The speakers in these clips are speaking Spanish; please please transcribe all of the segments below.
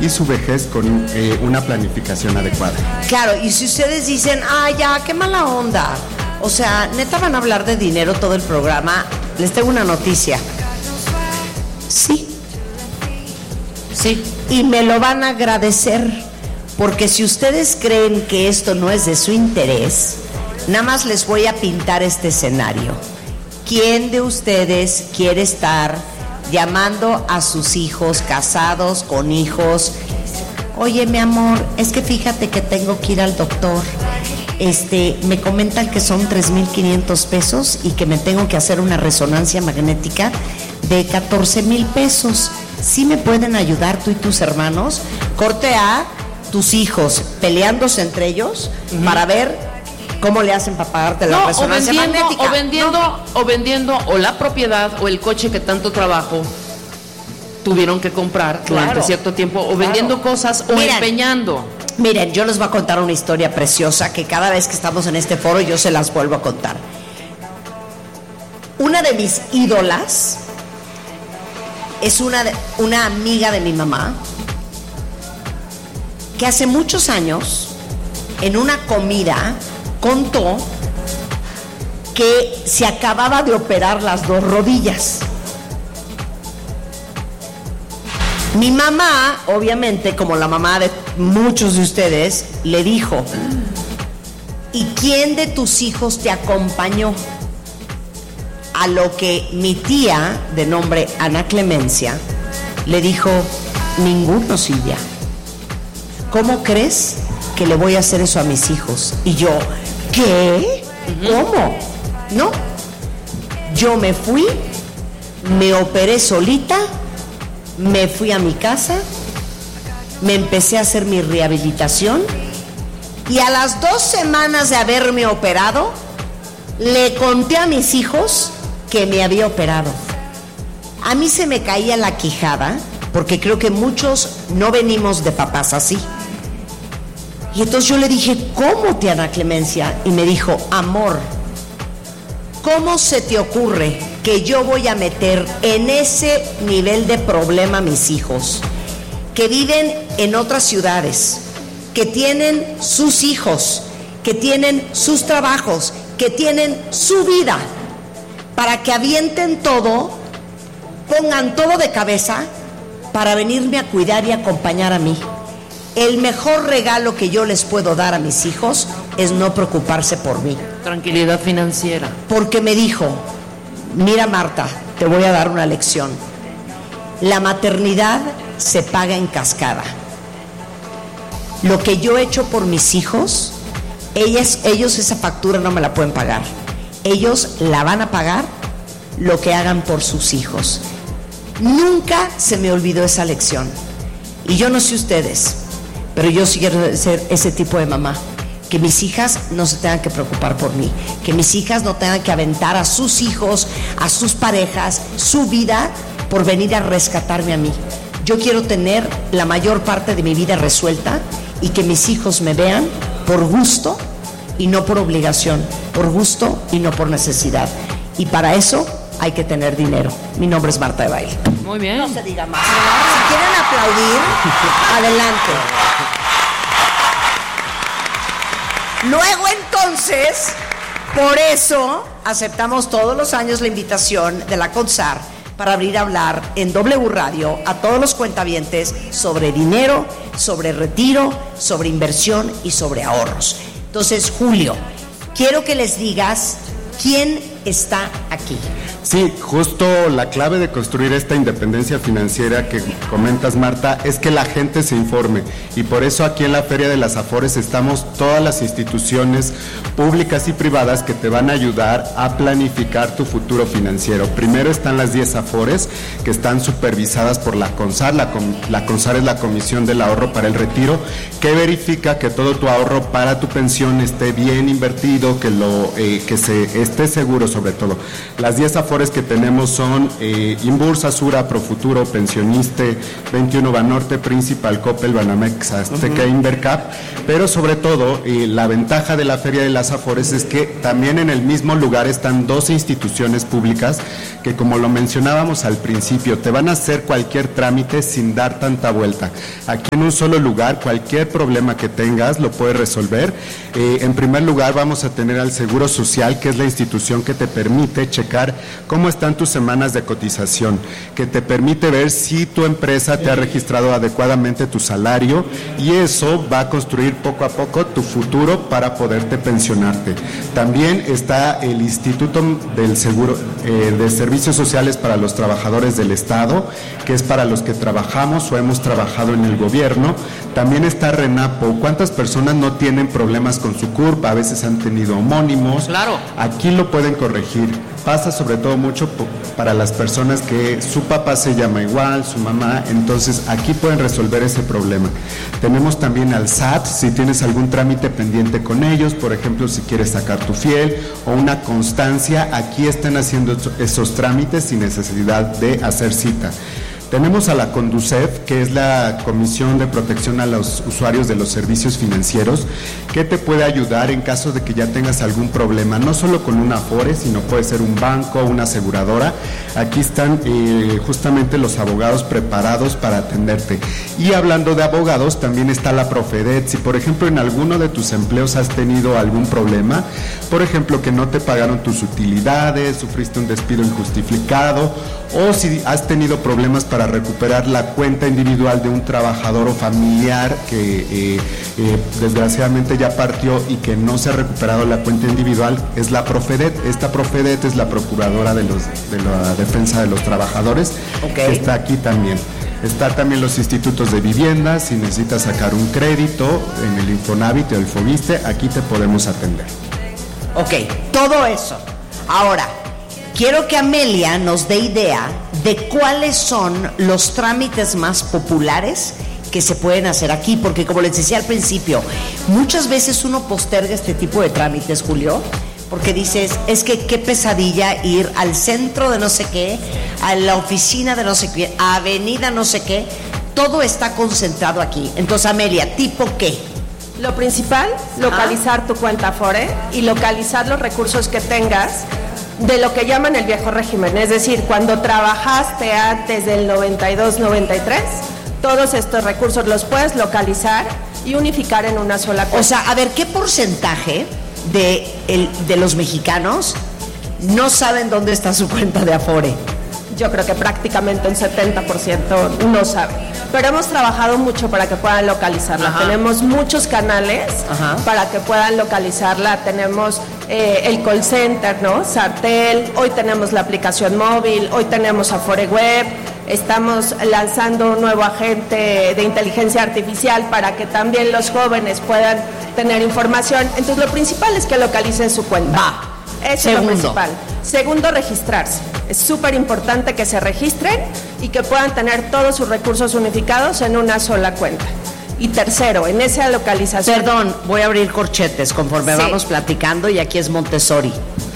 y su vejez con una planificación adecuada. Claro, y si ustedes dicen, ya, qué mala onda, o sea, neta van a hablar de dinero todo el programa, les tengo una noticia. Sí. Y me lo van a agradecer, porque si ustedes creen que esto no es de su interés, nada más les voy a pintar este escenario. ¿Quién de ustedes quiere estar llamando a sus hijos, casados, con hijos? Oye, mi amor, es que fíjate que tengo que ir al doctor. Me comentan que son 3,500 pesos y que me tengo que hacer una resonancia magnética de 14,000 pesos. ¿Sí me pueden ayudar tú y tus hermanos? Corte a tus hijos peleándose entre ellos para ver cómo le hacen para pagarte la resonancia magnética. O vendiendo o la propiedad o el coche que tanto trabajo tuvieron que comprar durante cierto tiempo, o vendiendo cosas o empeñando. Miren, yo les voy a contar una historia preciosa que cada vez que estamos en este foro yo se las vuelvo a contar. Una de mis ídolas es una amiga de mi mamá que hace muchos años en una comida contó que se acababa de operar las 2 rodillas. Mi mamá, obviamente, como la mamá de muchos de ustedes, le dijo: ¿y quién de tus hijos te acompañó? A lo que mi tía, de nombre Ana Clemencia, le dijo: ninguno, Silvia. ¿Cómo crees que le voy a hacer eso a mis hijos? Y yo, ¿qué? ¿Cómo? No. Yo me fui, me operé solita, me fui a mi casa, me empecé a hacer mi rehabilitación y a las 2 semanas de haberme operado, le conté a mis hijos que me había operado. A mí se me caía la quijada, porque creo que muchos no venimos de papás así. Y entonces yo le dije: ¿cómo, tía Ana Clemencia? Y me dijo: amor, ¿cómo se te ocurre que yo voy a meter en ese nivel de problema a mis hijos, que viven en otras ciudades, que tienen sus hijos, que tienen sus trabajos, que tienen su vida, para que avienten todo, pongan todo de cabeza para venirme a cuidar y acompañar a mí? El mejor regalo que yo les puedo dar a mis hijos es no preocuparse por mí. Tranquilidad financiera. Porque me dijo: mira, Marta, te voy a dar una lección. La maternidad se paga en cascada. Lo que yo he hecho por mis hijos, ellos esa factura no me la pueden pagar. Ellos la van a pagar lo que hagan por sus hijos. Nunca se me olvidó esa lección. Y yo no sé ustedes, pero yo sí quiero ser ese tipo de mamá. Que mis hijas no se tengan que preocupar por mí. Que mis hijas no tengan que aventar a sus hijos, a sus parejas, su vida por venir a rescatarme a mí. Yo quiero tener la mayor parte de mi vida resuelta y que mis hijos me vean por gusto y no por obligación, por gusto y no por necesidad. Y para eso hay que tener dinero. Mi nombre es Marta de Baile. Muy bien. No se diga más. Si quieren aplaudir, adelante. Luego entonces, por eso aceptamos todos los años la invitación de la CONSAR para abrir a hablar en W Radio a todos los cuentavientes sobre dinero, sobre retiro, sobre inversión y sobre ahorros. Entonces, Julio, quiero que les digas quién está aquí. Sí, justo la clave de construir esta independencia financiera que comentas, Marta, es que la gente se informe, y por eso aquí en la Feria de las Afores estamos todas las instituciones públicas y privadas que te van a ayudar a planificar tu futuro financiero. Primero están las 10 Afores, que están supervisadas por la CONSAR. La CONSAR es la Comisión del Ahorro para el Retiro, que verifica que todo tu ahorro para tu pensión esté bien invertido, que se esté seguro sobre todo. Las 10 Afores afores que tenemos son Inbursa, Sura, Profuturo, Pensioniste, 21 Banorte, Principal, Coppel, Banamex, Azteca, Invercap, pero sobre todo la ventaja de la Feria de las Afores es que también en el mismo lugar están 12 instituciones públicas que, como lo mencionábamos al principio, te van a hacer cualquier trámite sin dar tanta vuelta. Aquí en un solo lugar, cualquier problema que tengas lo puedes resolver. En primer lugar vamos a tener al Seguro Social, que es la institución que te permite checar cómo están tus semanas de cotización, que te permite ver si tu empresa te ha registrado adecuadamente tu salario, y eso va a construir poco a poco tu futuro para poderte pensionarte. También está el Instituto del Seguro de Servicios Sociales para los Trabajadores del Estado, que es para los que trabajamos o hemos trabajado en el gobierno. También está RENAPO. ¿Cuántas personas no tienen problemas con su CURP? A veces han tenido homónimos. Claro. Aquí lo pueden corregir. Pasa sobre todo mucho para las personas que su papá se llama igual, su mamá, entonces aquí pueden resolver ese problema. Tenemos también al SAT, si tienes algún trámite pendiente con ellos, por ejemplo, si quieres sacar tu fiel o una constancia, aquí están haciendo esos trámites sin necesidad de hacer cita. Tenemos a la CONDUCEF, que es la Comisión de Protección a los Usuarios de los Servicios Financieros, que te puede ayudar en caso de que ya tengas algún problema, no solo con un Afore, sino puede ser un banco, una aseguradora. Aquí están justamente los abogados preparados para atenderte. Y hablando de abogados, también está la Profedet. Si, por ejemplo, en alguno de tus empleos has tenido algún problema, por ejemplo, que no te pagaron tus utilidades, sufriste un despido injustificado, o si has tenido problemas para recuperar la cuenta individual de un trabajador o familiar que desgraciadamente ya partió y que no se ha recuperado la cuenta individual, es la Profedet. Esta Profedet es la procuradora de la defensa de los trabajadores, que está aquí también. Está también los institutos de vivienda. Si necesitas sacar un crédito en el Infonavit o el Fobiste, aquí te podemos atender. Ok, todo eso. Ahora, quiero que Amelia nos dé idea de cuáles son los trámites más populares que se pueden hacer aquí, porque como les decía al principio, muchas veces uno posterga este tipo de trámites, Julio, porque dices, es que qué pesadilla ir al centro de no sé qué, a la oficina de no sé qué, a avenida no sé qué, todo está concentrado aquí. Entonces, Amelia, ¿tipo qué? Lo principal, localizar tu cuenta Afore y localizar los recursos que tengas de lo que llaman el viejo régimen, es decir, cuando trabajaste antes del 92-93, todos estos recursos los puedes localizar y unificar en una sola cuenta. O sea, a ver, ¿qué porcentaje de los mexicanos no saben dónde está su cuenta de Afore? Yo creo que prácticamente un 70% no sabe. Pero hemos trabajado mucho para que puedan localizarla. Ajá. Tenemos muchos canales para que puedan localizarla. Tenemos el call center, ¿no? Sartel. Hoy tenemos la aplicación móvil. Hoy tenemos Afore Web. Estamos lanzando un nuevo agente de inteligencia artificial para que también los jóvenes puedan tener información. Entonces, lo principal es que localicen su cuenta. Va. Eso es lo principal. Segundo, registrarse. Es súper importante que se registren y que puedan tener todos sus recursos unificados en una sola cuenta. Y tercero, en esa localización... Perdón, voy a abrir corchetes conforme vamos platicando, y aquí es Montessori.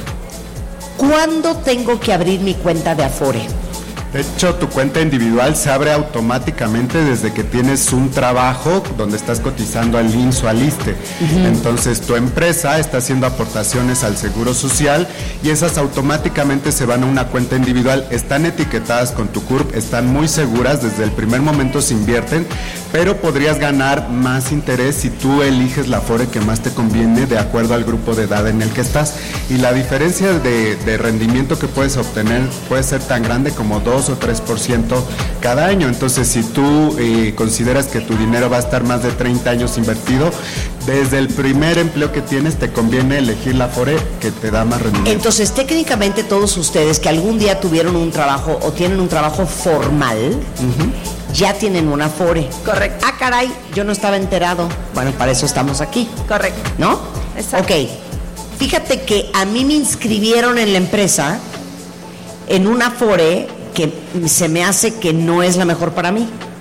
¿Cuándo tengo que abrir mi cuenta de Afore? De hecho, tu cuenta individual se abre automáticamente desde que tienes un trabajo donde estás cotizando al IMSS o al ISSSTE. Entonces, tu empresa está haciendo aportaciones al Seguro Social y esas automáticamente se van a una cuenta individual. Están etiquetadas con tu CURP, están muy seguras, desde el primer momento se invierten, pero podrías ganar más interés si tú eliges la Afore que más te conviene de acuerdo al grupo de edad en el que estás. Y la diferencia de rendimiento que puedes obtener puede ser tan grande como 2 o 3% cada año. Entonces, si tú consideras que tu dinero va a estar más de 30 años invertido, desde el primer empleo que tienes te conviene elegir la Afore que te da más rendimiento. Entonces, técnicamente todos ustedes que algún día tuvieron un trabajo o tienen un trabajo formal, ya tienen una Afore. Correcto. Ah, caray, yo no estaba enterado. Bueno, para eso estamos aquí. Correcto. ¿No? Exacto. Ok. Fíjate que a mí me inscribieron en la empresa en una Afore que se me hace que no es la mejor para mí.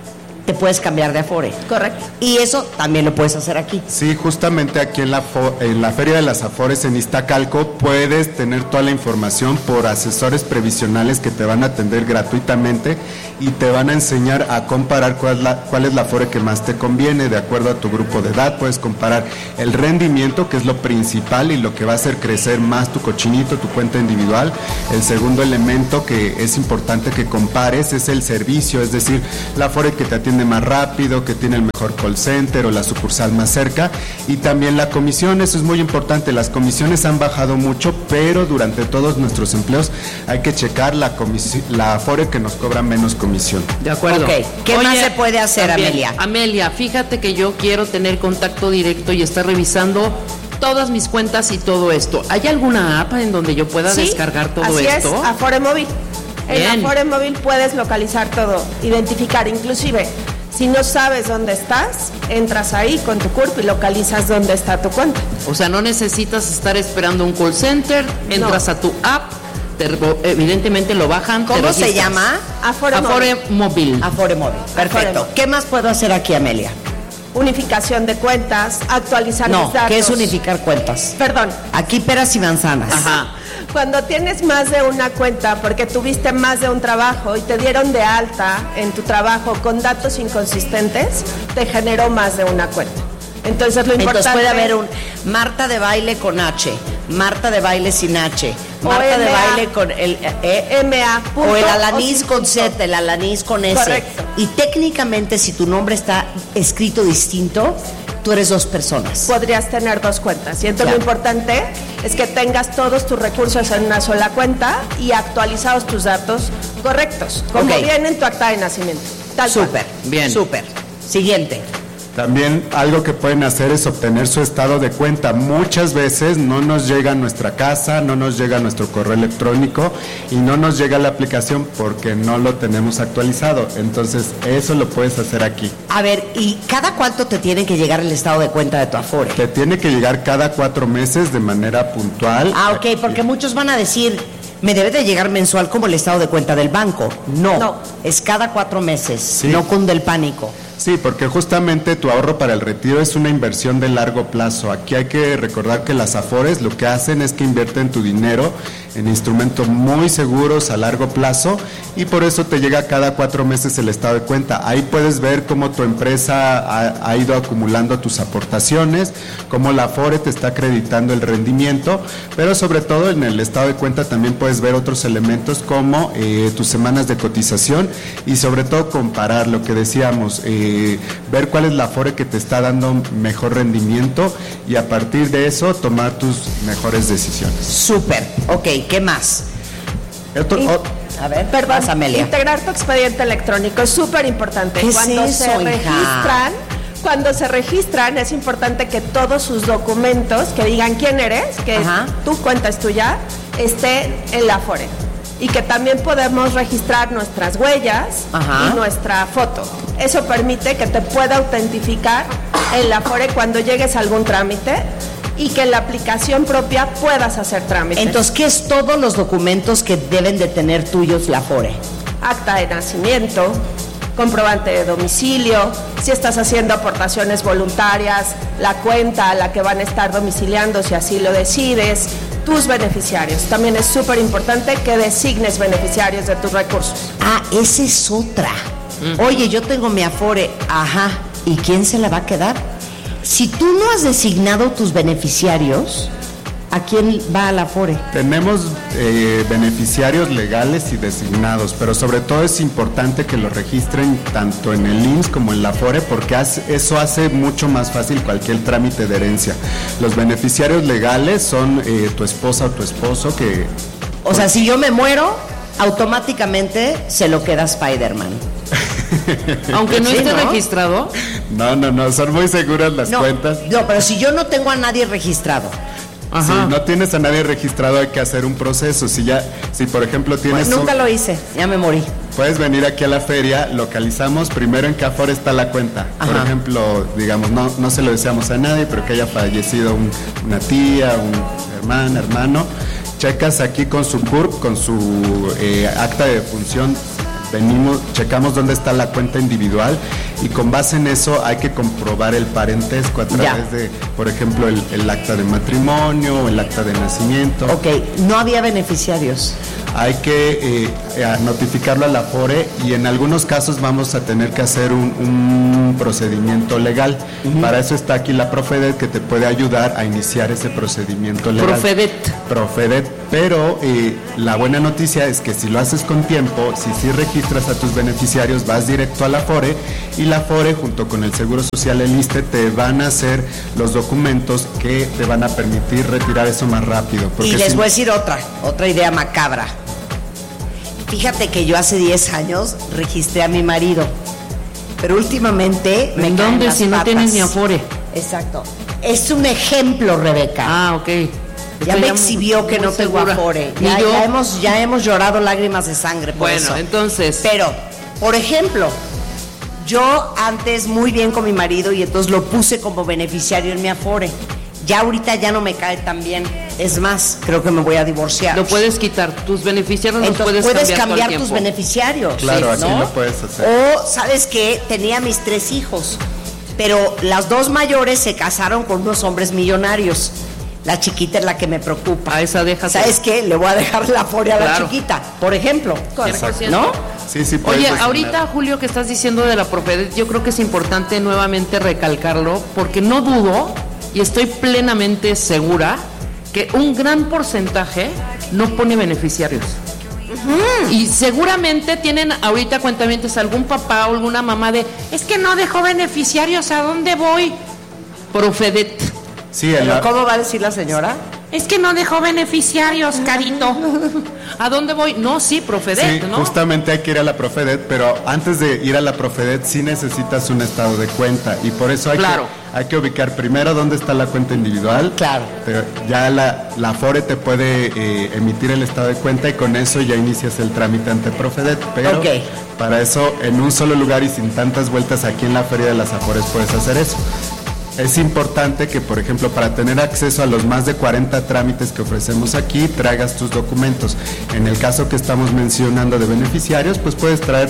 te puedes cambiar de Afore. Correcto. Y eso también lo puedes hacer aquí. Sí, justamente aquí en la Feria de las Afores en Iztacalco puedes tener toda la información por asesores previsionales que te van a atender gratuitamente y te van a enseñar a comparar cuál es la Afore que más te conviene de acuerdo a tu grupo de edad. Puedes comparar el rendimiento, que es lo principal y lo que va a hacer crecer más tu cochinito, tu cuenta individual. El segundo elemento que es importante que compares es el servicio, es decir, la Afore que te atiende más rápido, que tiene el mejor call center o la sucursal más cerca, y también la comisión. Eso es muy importante. Las comisiones han bajado mucho, pero durante todos nuestros empleos hay que checar la Afore que nos cobra menos comisión. De acuerdo. Okay. ¿Qué más se puede hacer, también, Amelia? Amelia, fíjate que yo quiero tener contacto directo y estar revisando todas mis cuentas y todo esto. ¿Hay alguna app en donde yo pueda descargar todo esto? Así es, Afore Móvil. En Afore Móvil puedes localizar todo, identificar, inclusive si no sabes dónde estás, entras ahí con tu CURP y localizas dónde está tu cuenta. O sea, no necesitas estar esperando un call center, entras a tu app, evidentemente lo bajan. ¿Cómo se llama? Afore Móvil. Afore Móvil. Perfecto. Afore Móvil. ¿Qué más puedo hacer aquí, Amelia? Unificación de cuentas, actualizar mis datos. ¿Qué es unificar cuentas? Perdón. Aquí peras y manzanas. Ajá. Cuando tienes más de una cuenta porque tuviste más de un trabajo y te dieron de alta en tu trabajo con datos inconsistentes, te generó más de una cuenta. Entonces lo importante... Entonces puede haber un Marta de baile con H, Marta de baile sin H, Marta de baile con el MA. O el Alanis con Z, el Alanis con S. Correcto. Y técnicamente si tu nombre está escrito distinto, tú eres dos personas. Podrías tener dos cuentas. Y entonces lo importante es que tengas todos tus recursos en una sola cuenta y actualizados tus datos correctos, como viene en tu acta de nacimiento. Súper, bien. Súper. Siguiente. También algo que pueden hacer es obtener su estado de cuenta. Muchas veces no nos llega a nuestra casa, no nos llega a nuestro correo electrónico y no nos llega a la aplicación porque no lo tenemos actualizado. Entonces, eso lo puedes hacer aquí. A ver, ¿y cada cuánto te tiene que llegar el estado de cuenta de tu Afore? Te tiene que llegar cada 4 meses de manera puntual. Ah, ok, porque muchos van a decir... Me debe de llegar mensual como el estado de cuenta del banco. No. Es cada 4 meses. Sí. No cunde el pánico. Sí, porque justamente tu ahorro para el retiro es una inversión de largo plazo. Aquí hay que recordar que las Afores lo que hacen es que invierten tu dinero en instrumentos muy seguros a largo plazo y por eso te llega cada 4 meses el estado de cuenta. Ahí puedes ver cómo tu empresa ha ido acumulando tus aportaciones, cómo la Afore te está acreditando el rendimiento, pero sobre todo en el estado de cuenta también puedes ver otros elementos como tus semanas de cotización y sobre todo comparar lo que decíamos, ver cuál es la Afore que te está dando mejor rendimiento y a partir de eso tomar tus mejores decisiones. Súper, ok, ¿qué más? A ver, perdón, Amelia. Integrar tu expediente electrónico es súper importante. Cuando se registran es importante que todos sus documentos que digan quién eres, que tu cuenta es tuya, esté en la Afore. Y que también podemos registrar nuestras huellas y nuestra foto. Eso permite que te pueda autentificar en la Afore cuando llegues a algún trámite y que en la aplicación propia puedas hacer trámites. Entonces, ¿qué es todos los documentos que deben de tener tuyos la Afore? Acta de nacimiento, comprobante de domicilio, si estás haciendo aportaciones voluntarias, la cuenta a la que van a estar domiciliando si así lo decides, tus beneficiarios. También es súper importante que designes beneficiarios de tus recursos. Ah, esa es otra. Oye, yo tengo mi Afore, ¿y quién se la va a quedar? Si tú no has designado tus beneficiarios, ¿a quién va a la Afore? Tenemos beneficiarios legales y designados, pero sobre todo es importante que lo registren tanto en el IMSS como en la Afore porque eso hace mucho más fácil cualquier trámite de herencia. Los beneficiarios legales son tu esposa o tu esposo que... O sea, si yo me muero, automáticamente se lo queda Spider-Man. Aunque no esté registrado. No, son muy seguras las cuentas. No, pero si yo no tengo a nadie registrado. Si no tienes a nadie registrado hay que hacer un proceso. Si por ejemplo tienes... Pues nunca lo hice, ya me morí. Puedes venir aquí a la feria, localizamos primero en qué Afore está la cuenta. Por ejemplo, digamos, no se lo deseamos a nadie, pero que haya fallecido una tía, un hermana, hermano. Checas aquí con su CURP, con su acta de defunción. Checamos dónde está la cuenta individual y con base en eso hay que comprobar el parentesco a través de, por ejemplo, el acta de matrimonio o el acta de nacimiento. Ok, no había beneficiarios. Hay que notificarlo a la Afore y en algunos casos vamos a tener que hacer un procedimiento legal. Para eso está aquí la Profedet, que te puede ayudar a iniciar ese procedimiento legal. Profedet, pero la buena noticia es que si lo haces con tiempo, si registras a tus beneficiarios, vas directo a la Afore y la Afore junto con el Seguro Social, el ISSSTE, te van a hacer los documentos que te van a permitir retirar eso más rápido. Y les voy a decir otra idea macabra. Fíjate que yo hace 10 años registré a mi marido, pero últimamente me ¿en dónde si no tienes ni Afore? Exacto. Es un ejemplo, Rebeca. Ah, ok. Ya me exhibió que no tengo Afore. Ya hemos llorado lágrimas de sangre por eso. Bueno, entonces. Pero, por ejemplo, yo antes muy bien con mi marido y entonces lo puse como beneficiario en mi Afore. Ya ahorita ya no me cae tan bien. Es más, creo que me voy a divorciar. Lo puedes quitar, tus beneficiarios los entonces, puedes cambiar tus beneficiarios. Claro, ¿sí? así ¿no? lo puedes hacer. O, ¿sabes qué? Tenía mis 3 hijos, pero las 2 mayores se casaron con unos hombres millonarios. La chiquita es la que me preocupa. A esa deja. ¿Sabes qué? Le voy a dejar la Afore a la chiquita, por ejemplo. Correcto. ¿No? Sí, oye, ahorita, Julio, que estás diciendo de la Profedet, yo creo que es importante nuevamente recalcarlo, porque no dudo y estoy plenamente segura que un gran porcentaje no pone beneficiarios. Y seguramente tienen ahorita cuentamientos algún papá o alguna mamá de, es que no dejó beneficiarios, ¿a dónde voy? Profedet. Sí, ¿cómo va a decir la señora? Es que no dejó beneficiarios, carito. ¿A dónde voy? No, sí, Profedet, sí, ¿no? Justamente hay que ir a la Profedet, pero antes de ir a la Profedet sí necesitas un estado de cuenta y por eso hay que ubicar primero dónde está la cuenta individual. Claro. Ya la Afore te puede emitir el estado de cuenta y con eso ya inicias el trámite ante Profedet, pero para eso en un solo lugar y sin tantas vueltas aquí en la Feria de las Afores puedes hacer eso. Es importante que, por ejemplo, para tener acceso a los más de 40 trámites que ofrecemos aquí, traigas tus documentos. En el caso que estamos mencionando de beneficiarios, pues puedes traer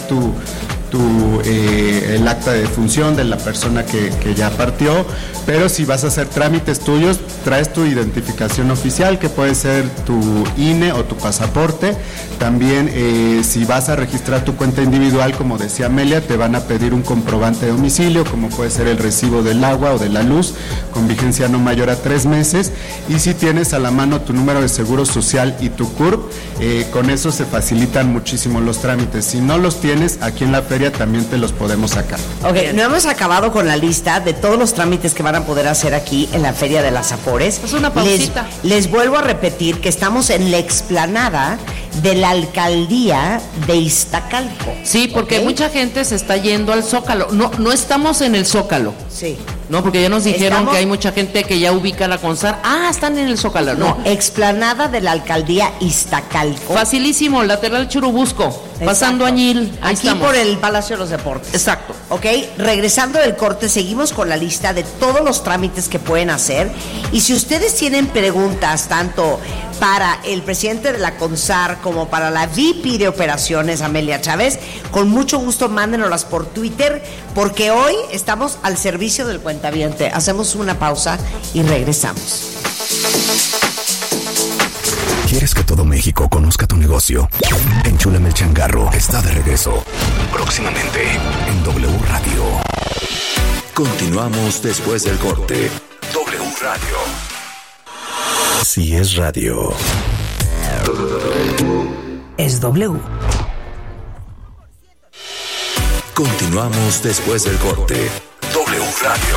el acta de defunción de la persona que ya partió, pero si vas a hacer trámites tuyos, traes tu identificación oficial, que puede ser tu INE o tu pasaporte. También si vas a registrar tu cuenta individual, como decía Amelia, te van a pedir un comprobante de domicilio, como puede ser el recibo del agua o de la luz, con vigencia no mayor a 3 meses. Y si tienes a la mano tu número de seguro social y tu CURP, con eso se facilitan muchísimo los trámites. Si no los tienes, aquí en la feria también te los podemos sacar. Ok, no hemos acabado con la lista de todos los trámites que van a poder hacer aquí en la Feria de las Afores. Es una pausita. Les vuelvo a repetir que estamos en la explanada de la alcaldía de Iztacalco. Sí, porque mucha gente se está yendo al Zócalo. No estamos en el Zócalo. Sí. No, porque ya nos dijeron que hay mucha gente que ya ubica la CONSAR. Ah, están en el Zócalo. No, explanada de la alcaldía Iztacalco. Facilísimo, lateral Churubusco, pasando Añil. Ahí aquí estamos. Por el Palacio de los Deportes. Exacto. Ok, regresando del corte, seguimos con la lista de todos los trámites que pueden hacer. Y si ustedes tienen preguntas, tanto para el presidente de la CONSAR como para la VP de operaciones, Amelia Chávez, con mucho gusto mándenoslas por Twitter, porque hoy estamos al servicio del cuentaviente. Hacemos una pausa y regresamos. ¿Quieres que todo México conozca tu negocio? Enchúlame el changarro está de regreso. Próximamente en W Radio. Continuamos después del corte. W Radio. Si es radio, es W. Continuamos después del corte. W Radio.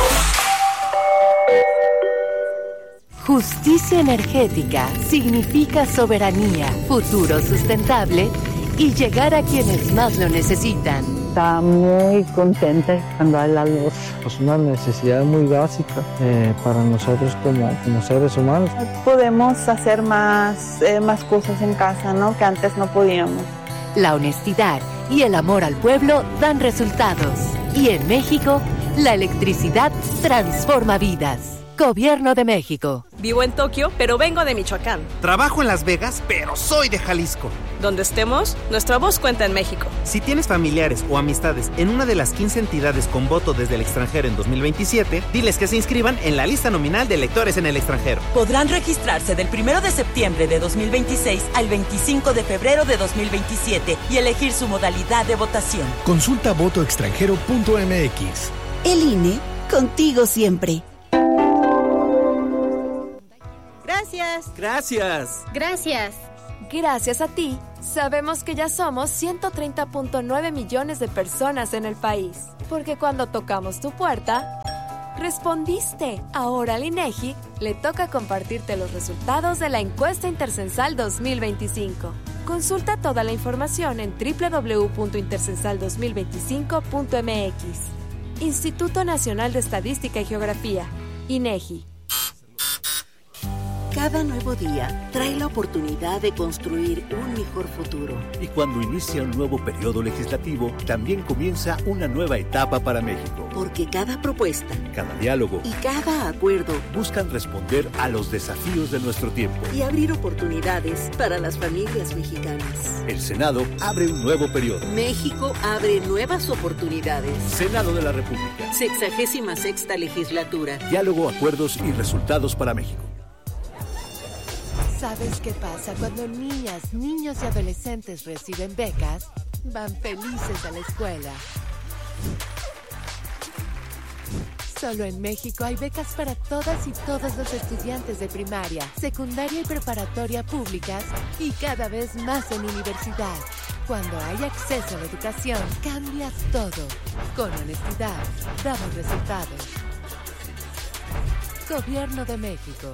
Justicia energética significa soberanía, futuro sustentable y llegar a quienes más lo necesitan. Está muy contenta cuando hay la luz. Es una necesidad muy básica para nosotros como seres humanos. Podemos hacer más cosas en casa, ¿no? Que antes no podíamos. La honestidad y el amor al pueblo dan resultados. Y en México, la electricidad transforma vidas. Gobierno de México. Vivo en Tokio, pero vengo de Michoacán. Trabajo en Las Vegas, pero soy de Jalisco. Donde estemos, nuestra voz cuenta en México. Si tienes familiares o amistades en una de las 15 entidades con voto desde el extranjero en 2027, diles que se inscriban en la lista nominal de electores en el extranjero. Podrán registrarse del 1 de septiembre de 2026 al 25 de febrero de 2027 y elegir su modalidad de votación. Consulta votoextranjero.mx. El INE, contigo siempre. Gracias. Gracias. Gracias. Gracias a ti, sabemos que ya somos 130.9 millones de personas en el país. Porque cuando tocamos tu puerta, respondiste. Ahora al INEGI le toca compartirte los resultados de la encuesta intercensal 2025. Consulta toda la información en www.intercensal2025.mx. Instituto Nacional de Estadística y Geografía, INEGI. Cada nuevo día trae la oportunidad de construir un mejor futuro. Y cuando inicia un nuevo periodo legislativo, también comienza una nueva etapa para México. Porque cada propuesta, cada diálogo y cada acuerdo buscan responder a los desafíos de nuestro tiempo y abrir oportunidades para las familias mexicanas. El Senado abre un nuevo periodo. México abre nuevas oportunidades. Senado de la República. 66ª legislatura. Diálogo, acuerdos y resultados para México. ¿Sabes qué pasa cuando niñas, niños y adolescentes reciben becas? Van felices a la escuela. Solo en México hay becas para todas y todos los estudiantes de primaria, secundaria y preparatoria públicas y cada vez más en universidad. Cuando hay acceso a la educación, cambias todo. Con honestidad, damos resultados. Gobierno de México.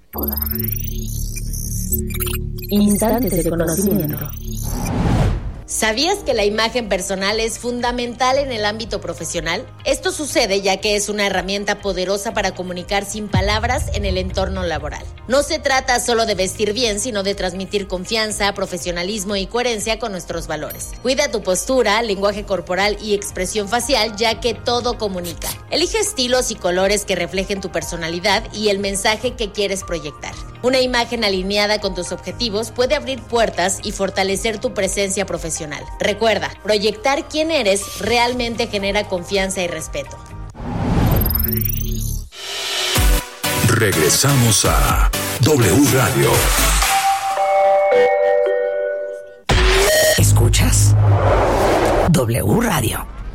Instantes de conocimiento. ¿Sabías que la imagen personal es fundamental en el ámbito profesional? Esto sucede ya que es una herramienta poderosa para comunicar sin palabras en el entorno laboral. No se trata solo de vestir bien, sino de transmitir confianza, profesionalismo y coherencia con nuestros valores. Cuida tu postura, lenguaje corporal y expresión facial, ya que todo comunica. Elige estilos y colores que reflejen tu personalidad y el mensaje que quieres proyectar. Una imagen alineada con tus objetivos puede abrir puertas y fortalecer tu presencia profesional. Recuerda, proyectar quién eres realmente genera confianza y respeto. Regresamos a W Radio. ¿Escuchas? W Radio.